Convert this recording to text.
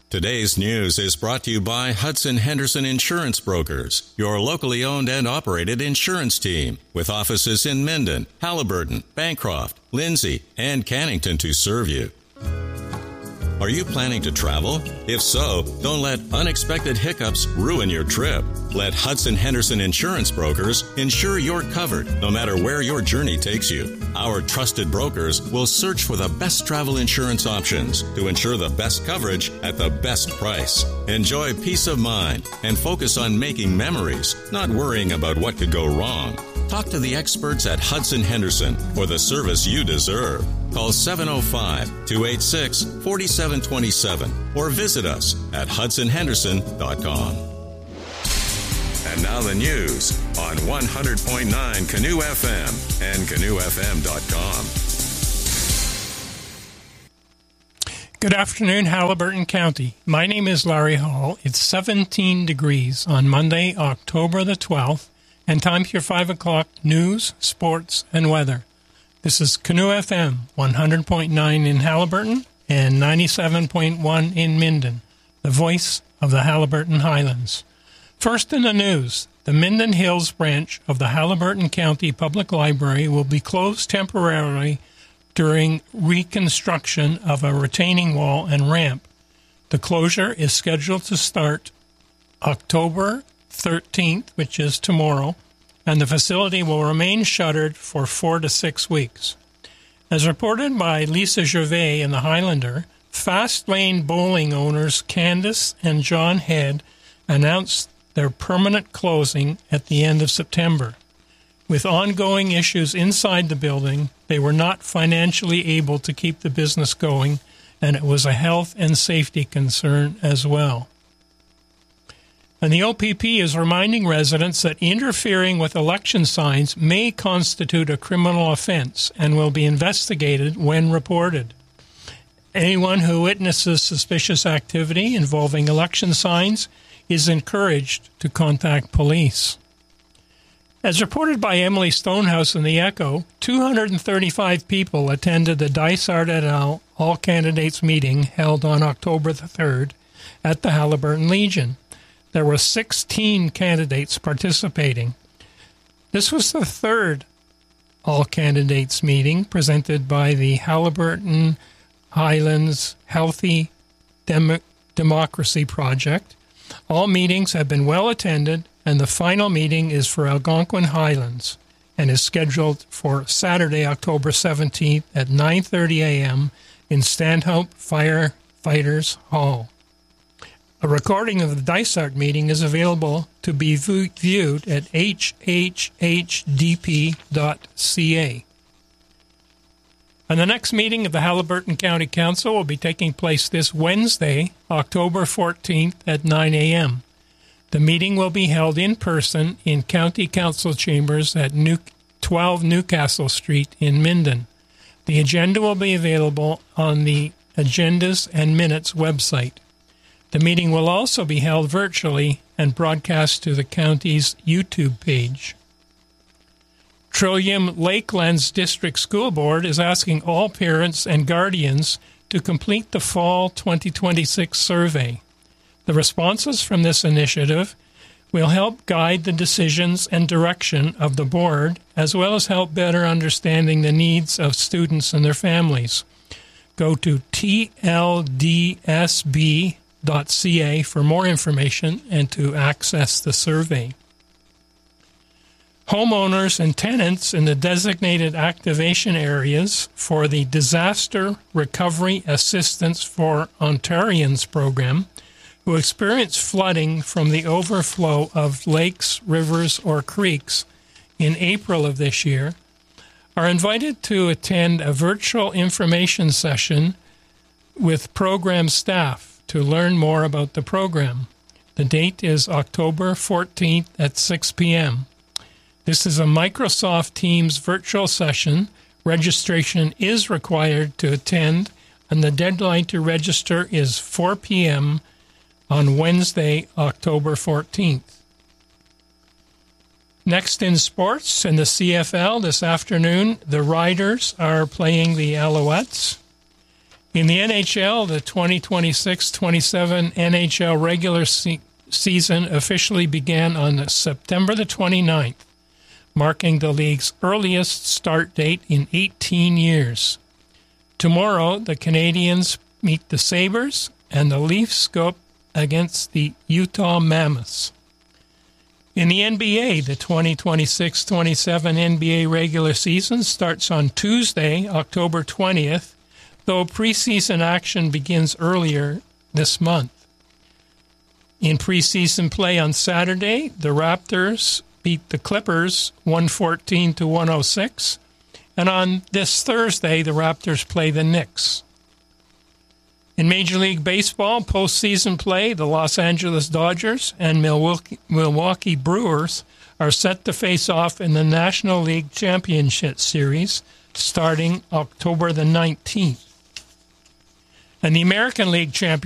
Today's news is brought to you by Hudson Henderson Insurance Brokers, your locally owned and operated insurance team, with offices in Minden, Haliburton, Bancroft, Lindsay, and Cannington to serve you. Are you planning to travel? If so, don't let unexpected hiccups ruin your trip. Let Hudson Henderson Insurance Brokers ensure you're covered no matter where your journey takes you. Our trusted brokers will search for the best travel insurance options to ensure the best coverage at the best price. Enjoy peace of mind and focus on making memories, not worrying about what could go wrong. Talk to the experts at Hudson Henderson for the service you deserve. Call 705-286-4727 or visit us at hudsonhenderson.com. And now the news on 100.9 Canoe FM and canoefm.com. Good afternoon, Haliburton County. My name is Larry Hall. It's 17 degrees on Monday, October the 12th, and time for your 5 o'clock news, sports, and weather. This is Canoe FM, 100.9 in Haliburton and 97.1 in Minden, the voice of the Haliburton Highlands. First in the news, the Minden Hills branch of the Haliburton County Public Library will be closed temporarily during reconstruction of a retaining wall and ramp. The closure is scheduled to start October 13th, which is tomorrow, and the facility will remain shuttered for 4 to 6 weeks. As reported by Lisa Gervais in the Highlander, Fast Lane Bowling owners Candace and John Head announced their permanent closing at the end of September. With ongoing issues inside the building, they were not financially able to keep the business going, and it was a health and safety concern as well. And the OPP is reminding residents that interfering with election signs may constitute a criminal offense and will be investigated when reported. Anyone who witnesses suspicious activity involving election signs is encouraged to contact police. As reported by Emily Stonehouse in the Echo, 235 people attended the Dysart et al. All Candidates meeting held on October the 3rd at the Haliburton Legion. There were 16 candidates participating. This was the third All Candidates meeting presented by the Haliburton Highlands Healthy Democracy Project. All meetings have been well attended, and the final meeting is for Algonquin Highlands and is scheduled for Saturday, October 17th at 9:30 a.m. in Stanhope Firefighters Hall. A recording of the Dysart meeting is available to be viewed at hhhdp.ca. And the next meeting of the Haliburton County Council will be taking place this Wednesday, October 14th at 9 a.m. The meeting will be held in person in County Council chambers at 12 Newcastle Street in Minden. The agenda will be available on the Agendas and Minutes website. The meeting will also be held virtually and broadcast to the county's YouTube page. Trillium Lakelands District School Board is asking all parents and guardians to complete the fall 2026 survey. The responses from this initiative will help guide the decisions and direction of the board, as well as help better understanding the needs of students and their families. Go to tldsb.ca for more information and to access the survey. Homeowners and tenants in the designated activation areas for the Disaster Recovery Assistance for Ontarians program who experience flooding from the overflow of lakes, rivers, or creeks in April of this year are invited to attend a virtual information session with program staff to learn more about the program. The date is October 14th at 6 p.m. This is a Microsoft Teams virtual session. Registration is required to attend, and the deadline to register is 4 p.m. on Wednesday, October 14th. Next in sports, in the CFL this afternoon, the Riders are playing the Alouettes. In the NHL, the 2026-27 NHL regular season officially began on September the 29th, marking the league's earliest start date in 18 years. Tomorrow, the Canadiens meet the Sabres, and the Leafs go up against the Utah Mammoths. In the NBA, the 2026-27 NBA regular season starts on Tuesday, October 20th, though preseason action begins earlier this month. In preseason play on Saturday, the Raptors beat the Clippers 114-106, and on this Thursday, the Raptors play the Knicks. In Major League Baseball postseason play, the Los Angeles Dodgers and Milwaukee Brewers are set to face off in the National League Championship Series starting October the 19th. And the American League Championship